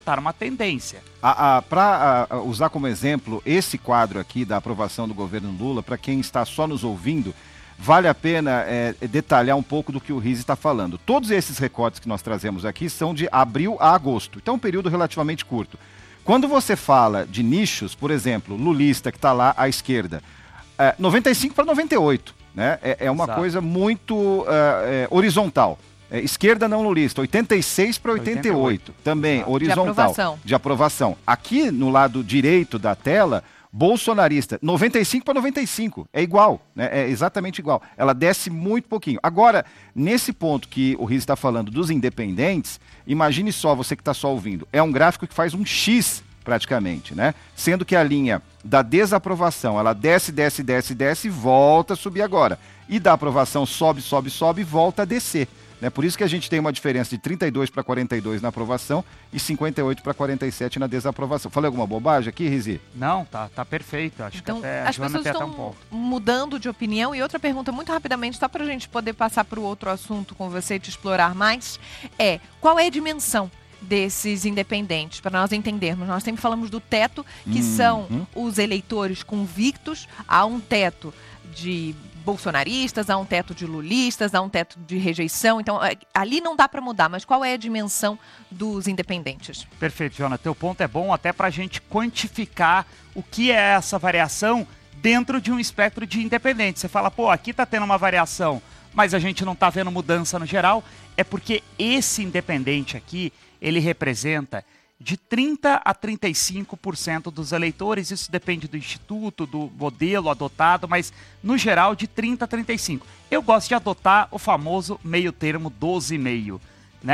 está numa tendência. Para usar como exemplo esse quadro aqui da aprovação do governo Lula, para quem está só nos ouvindo, vale a pena detalhar um pouco do que o Rizzi está falando. Todos esses recortes que nós trazemos aqui são de abril a agosto, então é um período relativamente curto. Quando você fala de nichos, por exemplo, lulista que está lá à esquerda, 95 para 98, né? É uma Exato. coisa muito horizontal. Esquerda não lulista, 86 para 88, também Exato. horizontal. De aprovação. Aqui no lado direito da tela, bolsonarista, 95 para 95, é igual, né? É exatamente igual. Ela desce muito pouquinho. Agora, nesse ponto que o Rizzi está falando dos independentes, imagine só, você que está só ouvindo, é um gráfico que faz um X praticamente, né? Sendo que a linha da desaprovação, ela desce e volta a subir agora. E da aprovação sobe e volta a descer. Né? Por isso que a gente tem uma diferença de 32 para 42 na aprovação e 58 para 47 na desaprovação. Falei alguma bobagem aqui, Rizzi? Não, tá perfeito. Acho então, que até as pessoas estão mudando de opinião. E outra pergunta, muito rapidamente, só para a gente poder passar para o outro assunto com você e te explorar mais, qual é a dimensão desses independentes, para nós entendermos? Nós sempre falamos do teto, que são os eleitores convictos. Há um teto de bolsonaristas, há um teto de lulistas, há um teto de rejeição. Então, ali não dá para mudar, mas qual é a dimensão dos independentes? Perfeito, Joana. Teu ponto é bom até para a gente quantificar o que é essa variação dentro de um espectro de independente. Você fala, aqui tá tendo uma variação, mas a gente não tá vendo mudança no geral. É porque esse independente aqui, ele representa de 30% a 35% dos eleitores. Isso depende do instituto, do modelo adotado, mas no geral de 30% a 35%. Eu gosto de adotar o famoso meio termo 12,5%. Né?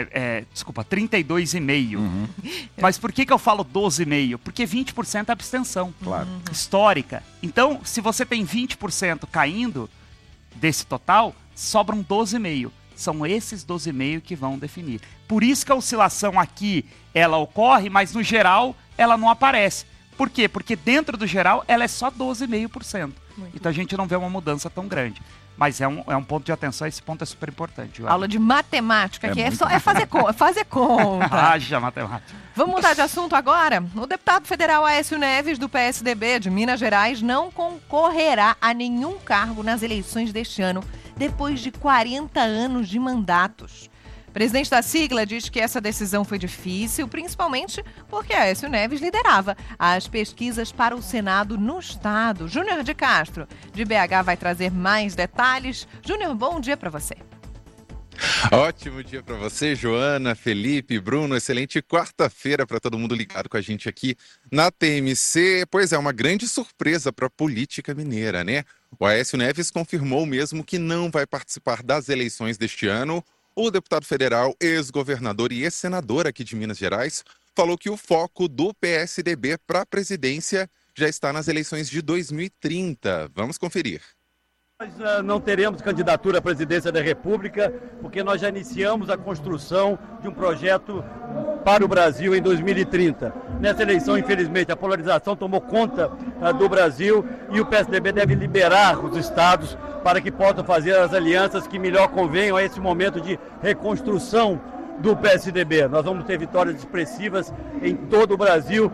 32,5%. Mas por que eu falo 12,5%? Porque 20% é abstenção histórica. Então, se você tem 20% caindo desse total, sobram 12,5%. São esses 12,5% que vão definir. Por isso que a oscilação aqui, ela ocorre, mas no geral ela não aparece. Por quê? Porque dentro do geral ela é só 12,5%. Então a gente não vê uma mudança tão grande. Mas é um ponto de atenção, esse ponto é super importante. Aula de matemática, que é fazer conta. Haja matemática. Vamos mudar de assunto agora? O deputado federal Aécio Neves, do PSDB de Minas Gerais, não concorrerá a nenhum cargo nas eleições deste ano, depois de 40 anos de mandatos. O presidente da sigla diz que essa decisão foi difícil, principalmente porque Aécio Neves liderava as pesquisas para o Senado no estado. Júnior de Castro, de BH, vai trazer mais detalhes. Júnior, bom dia para você. Ótimo dia para você, Joana, Felipe, Bruno. Excelente quarta-feira para todo mundo ligado com a gente aqui na TMC. Pois é, uma grande surpresa para a política mineira, né? O Aécio Neves confirmou mesmo que não vai participar das eleições deste ano. O deputado federal, ex-governador e ex-senador aqui de Minas Gerais, falou que o foco do PSDB para a presidência já está nas eleições de 2030. Vamos conferir. Nós não teremos candidatura à presidência da República, porque nós já iniciamos a construção de um projeto para o Brasil em 2030. Nessa eleição, infelizmente, a polarização tomou conta do Brasil e o PSDB deve liberar os estados para que possam fazer as alianças que melhor convenham a esse momento de reconstrução do PSDB. Nós vamos ter vitórias expressivas em todo o Brasil.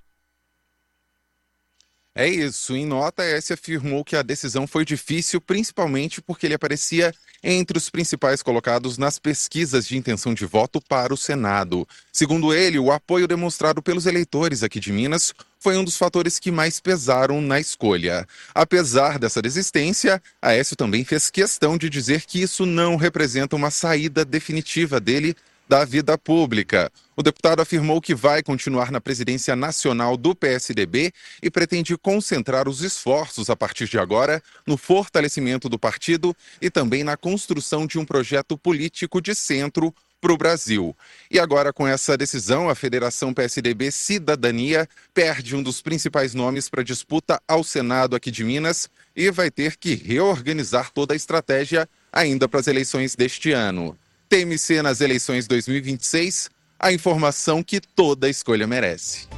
É isso, em nota, Aécio afirmou que a decisão foi difícil, principalmente porque ele aparecia entre os principais colocados nas pesquisas de intenção de voto para o Senado. Segundo ele, o apoio demonstrado pelos eleitores aqui de Minas foi um dos fatores que mais pesaram na escolha. Apesar dessa desistência, Aécio também fez questão de dizer que isso não representa uma saída definitiva dele da vida pública. O deputado afirmou que vai continuar na presidência nacional do PSDB e pretende concentrar os esforços a partir de agora no fortalecimento do partido e também na construção de um projeto político de centro para o Brasil. E agora, com essa decisão, a Federação PSDB Cidadania perde um dos principais nomes para disputa ao Senado aqui de Minas e vai ter que reorganizar toda a estratégia ainda para as eleições deste ano. TMC nas eleições 2026, a informação que toda escolha merece.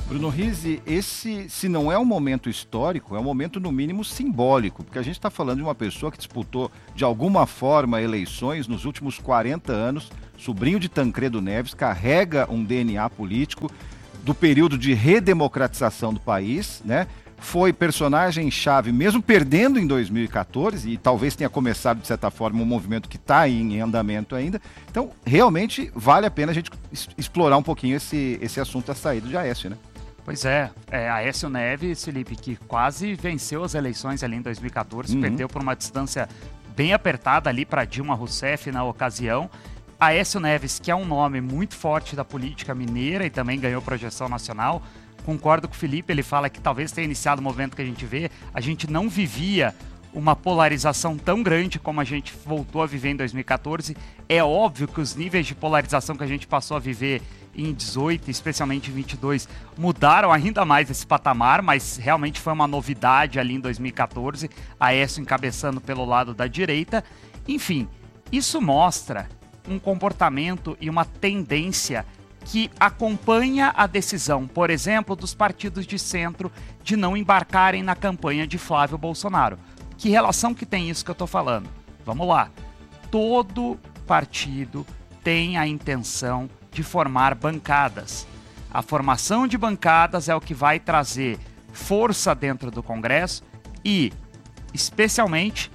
Bruno Rizzi, esse, se não é um momento histórico, é um momento no mínimo simbólico, porque a gente está falando de uma pessoa que disputou de alguma forma eleições nos últimos 40 anos, sobrinho de Tancredo Neves, carrega um DNA político do período de redemocratização do país, né? Foi personagem-chave, mesmo perdendo em 2014, e talvez tenha começado, de certa forma, um movimento que está em andamento ainda. Então, realmente, vale a pena a gente explorar um pouquinho esse assunto da saída de Aécio, né? Pois é, Aécio Neves, Felipe, que quase venceu as eleições ali em 2014, perdeu por uma distância bem apertada ali para Dilma Rousseff na ocasião. Aécio Neves, que é um nome muito forte da política mineira e também ganhou projeção nacional. Concordo com o Felipe, ele fala que talvez tenha iniciado o movimento que a gente vê. A gente não vivia uma polarização tão grande como a gente voltou a viver em 2014. É óbvio que os níveis de polarização que a gente passou a viver em 18, especialmente em 22, mudaram ainda mais esse patamar, mas realmente foi uma novidade ali em 2014, Aécio encabeçando pelo lado da direita. Enfim, isso mostra um comportamento e uma tendência que acompanha a decisão, por exemplo, dos partidos de centro de não embarcarem na campanha de Flávio Bolsonaro. Que relação que tem isso que eu estou falando? Vamos lá. Todo partido tem a intenção de formar bancadas. A formação de bancadas é o que vai trazer força dentro do Congresso e, especialmente,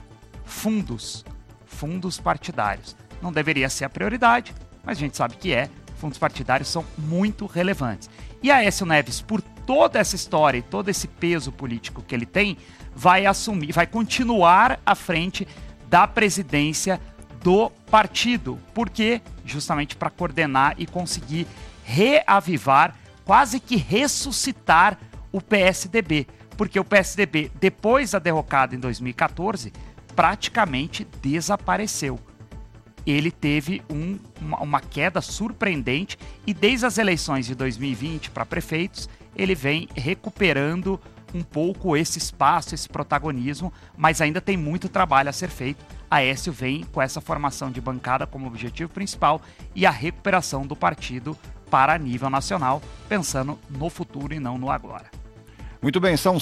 fundos partidários. Não deveria ser a prioridade, mas a gente sabe que é. Fundos partidários são muito relevantes. E Aécio Neves, por toda essa história e todo esse peso político que ele tem, vai continuar à frente da presidência do partido. Por quê? Justamente para coordenar e conseguir reavivar, quase que ressuscitar o PSDB. Porque o PSDB, depois da derrocada em 2014, praticamente desapareceu. Ele teve uma queda surpreendente e desde as eleições de 2020 para prefeitos, ele vem recuperando um pouco esse espaço, esse protagonismo, mas ainda tem muito trabalho a ser feito. Aécio vem com essa formação de bancada como objetivo principal e a recuperação do partido para nível nacional, pensando no futuro e não no agora. Muito bem, são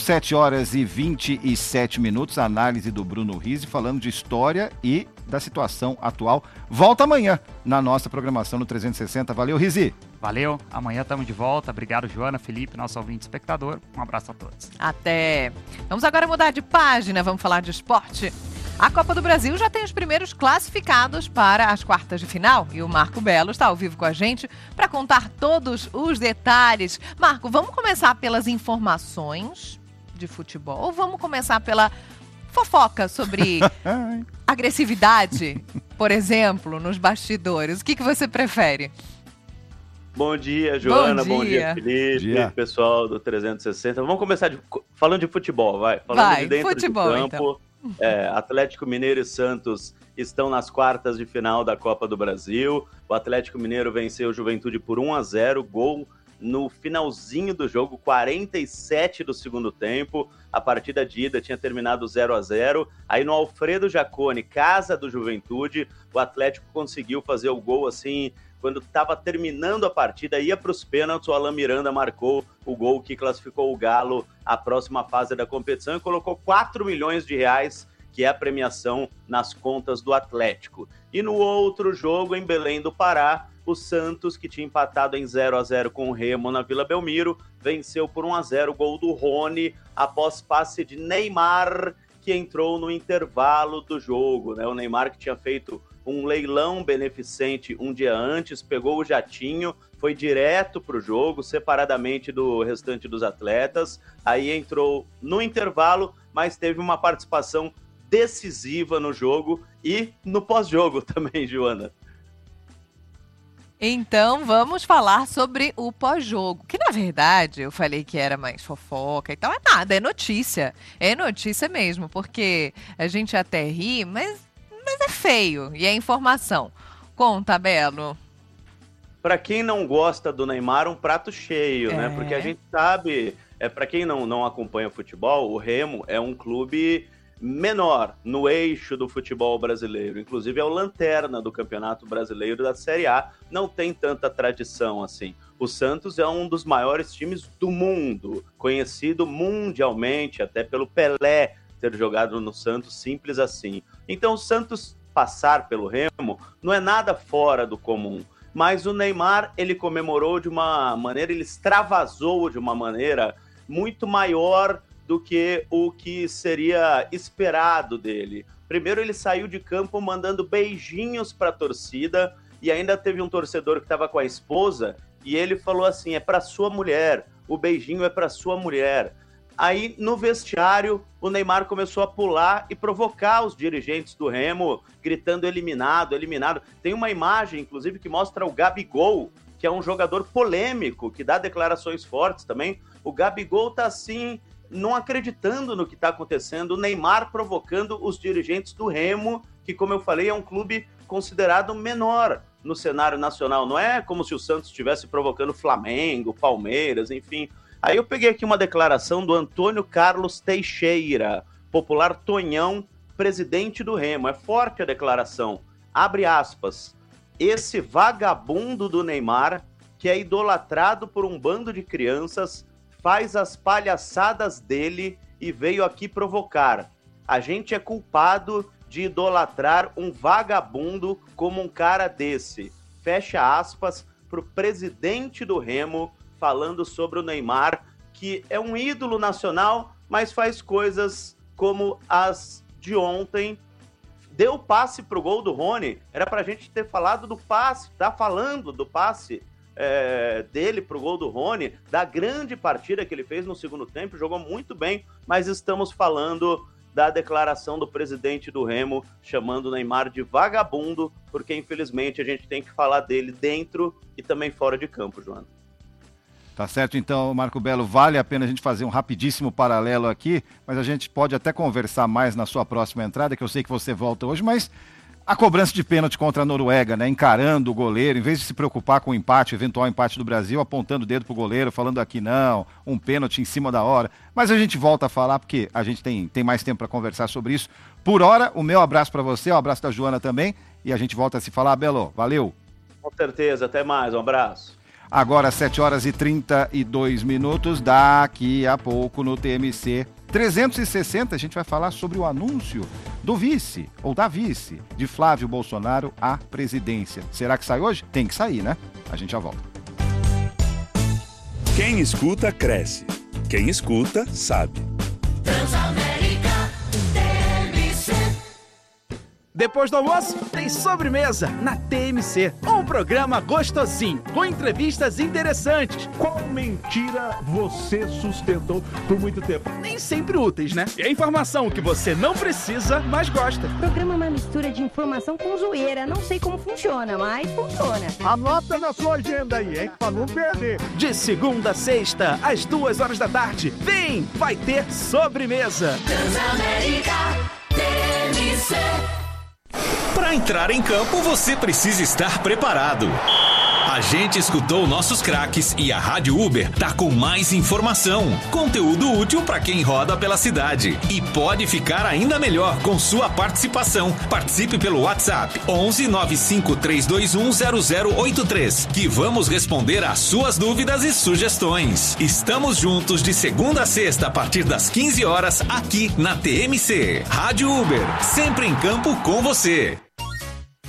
7h27, análise do Bruno Rizzi, falando de história e da situação atual. Volta amanhã na nossa programação no 360. Valeu, Rizzi! Valeu, amanhã estamos de volta. Obrigado, Joana, Felipe, nosso ouvinte espectador. Um abraço a todos. Até! Vamos agora mudar de página, vamos falar de esporte. A Copa do Brasil já tem os primeiros classificados para as quartas de final e o Marco Belo está ao vivo com a gente para contar todos os detalhes. Marco, vamos começar pelas informações de futebol ou vamos começar pela fofoca sobre agressividade, por exemplo, nos bastidores? O que você prefere? Bom dia, Joana. Bom dia, Felipe, pessoal do 360. Vamos começar falando de futebol, vai. Falando de dentro futebol, de campo. Então. Atlético Mineiro e Santos estão nas quartas de final da Copa do Brasil. O Atlético Mineiro venceu o Juventude por 1-0, gol no finalzinho do jogo, 47 do segundo tempo. A partida de ida tinha terminado 0-0. Aí no Alfredo Jaconi, casa do Juventude, o Atlético conseguiu fazer o gol assim, quando estava terminando a partida, ia para os pênaltis, o Alan Miranda marcou o gol que classificou o Galo à próxima fase da competição e colocou 4 milhões de reais, que é a premiação, nas contas do Atlético. E no outro jogo, em Belém do Pará, o Santos, que tinha empatado em 0-0 com o Remo na Vila Belmiro, venceu por 1-0 o gol do Rony, após passe de Neymar, que entrou no intervalo do jogo, né? O Neymar, que tinha feito um leilão beneficente um dia antes, pegou o jatinho, foi direto para o jogo, separadamente do restante dos atletas, aí entrou no intervalo, mas teve uma participação decisiva no jogo e no pós-jogo também, Joana. Então, vamos falar sobre o pós-jogo, que na verdade eu falei que era mais fofoca e tal, é nada, é notícia mesmo, porque a gente até ri, mas é feio e é informação. Conta, Belo. Para quem não gosta do Neymar, um prato cheio, né? Porque a gente sabe, para quem não acompanha futebol, o Remo é um clube menor no eixo do futebol brasileiro. Inclusive é o lanterna do Campeonato Brasileiro da Série A, não tem tanta tradição assim. O Santos é um dos maiores times do mundo, conhecido mundialmente, até pelo Pelé ter jogado no Santos, simples assim. Então o Santos passar pelo Remo não é nada fora do comum. Mas o Neymar, ele comemorou de uma maneira, ele extravasou de uma maneira muito maior do que o que seria esperado dele. Primeiro ele saiu de campo mandando beijinhos para a torcida e ainda teve um torcedor que estava com a esposa e ele falou assim, é para sua mulher, o beijinho é para sua mulher. Aí no vestiário o Neymar começou a pular e provocar os dirigentes do Remo, gritando eliminado, eliminado. Tem uma imagem inclusive que mostra o Gabigol, que é um jogador polêmico, que dá declarações fortes também. O Gabigol tá assim, não acreditando no que está acontecendo, o Neymar provocando os dirigentes do Remo, que, como eu falei, é um clube considerado menor no cenário nacional. Não é como se o Santos estivesse provocando Flamengo, Palmeiras, enfim. Aí eu peguei aqui uma declaração do Antônio Carlos Teixeira, popular Tonhão, presidente do Remo. É forte a declaração. Abre aspas. Esse vagabundo do Neymar, que é idolatrado por um bando de crianças, faz as palhaçadas dele e veio aqui provocar. A gente é culpado de idolatrar um vagabundo como um cara desse. Fecha aspas para o presidente do Remo falando sobre o Neymar, que é um ídolo nacional, mas faz coisas como as de ontem. Deu passe para o gol do Rony. Era para a gente ter falado do passe, tá falando do passe dele pro gol do Rony, da grande partida que ele fez no segundo tempo, jogou muito bem, mas estamos falando da declaração do presidente do Remo, chamando o Neymar de vagabundo, porque infelizmente a gente tem que falar dele dentro e também fora de campo, Joana. Tá certo, então, Marco Belo, vale a pena a gente fazer um rapidíssimo paralelo aqui, mas a gente pode até conversar mais na sua próxima entrada, que eu sei que você volta hoje, mas a cobrança de pênalti contra a Noruega, né, encarando o goleiro, em vez de se preocupar com o empate, o eventual empate do Brasil, apontando o dedo pro goleiro, falando aqui não, um pênalti em cima da hora. Mas a gente volta a falar, porque a gente tem mais tempo para conversar sobre isso. Por hora, o meu abraço para você, o abraço da Joana também, e a gente volta a se falar. Belo, valeu. Com certeza, até mais, um abraço. Agora, 7h32, daqui a pouco no TMC 360, a gente vai falar sobre o anúncio do vice, ou da vice, de Flávio Bolsonaro à presidência. Será que sai hoje? Tem que sair, né? A gente já volta. Quem escuta, cresce. Quem escuta, sabe. Transamérica TMC. Depois do almoço, tem sobremesa na TMC. Um programa gostosinho, com entrevistas interessantes. Qual mentira você sustentou por muito tempo? Nem sempre úteis, né? E a informação que você não precisa, mas gosta. O programa é uma mistura de informação com zoeira. Não sei como funciona, mas funciona. Anota na sua agenda aí, hein? Pra não perder. De segunda a sexta, às 2h da tarde. Vem, vai ter sobremesa. Transamérica TMC. Para entrar em campo, você precisa estar preparado. A gente escutou nossos craques e a Rádio Uber tá com mais informação, conteúdo útil para quem roda pela cidade. E pode ficar ainda melhor com sua participação. Participe pelo WhatsApp 11 95 321 0083, que vamos responder às suas dúvidas e sugestões. Estamos juntos de segunda a sexta a partir das 15 horas aqui na TMC. Rádio Uber, sempre em campo com você.